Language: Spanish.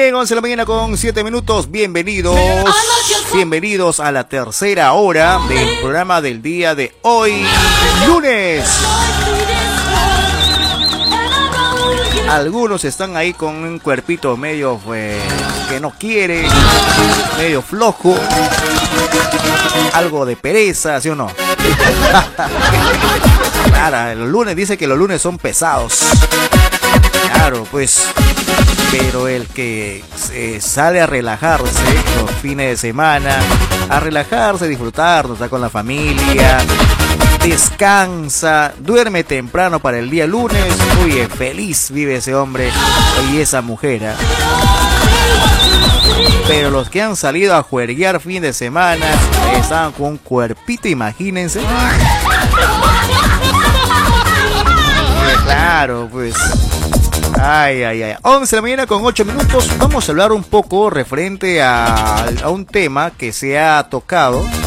Bien, 11 de la mañana con 7 minutos. Bienvenidos a la tercera hora del programa del día de hoy, lunes. Algunos están ahí con un cuerpito medio que no quiere, medio flojo, algo de pereza, ¿sí o no? Claro, los lunes dice que los lunes son pesados. Claro, pues, pero el que sale a relajarse los fines de semana, a relajarse, disfrutar, estar con la familia, descansa, duerme temprano para el día lunes, oye, feliz vive ese hombre y esa mujer, ¿eh? Pero los que han salido a juerguear fin de semana, estaban con un cuerpito, imagínense. Claro, pues. Ay. 11 de la mañana con 8 minutos. Vamos a hablar un poco referente a un tema que se ha tocado